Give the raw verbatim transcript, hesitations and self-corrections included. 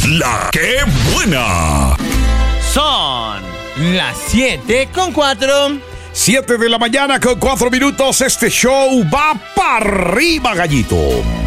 La que buena. Son las siete con cuatro. siete de la mañana con cuatro minutos. Este show va para arriba, gallito.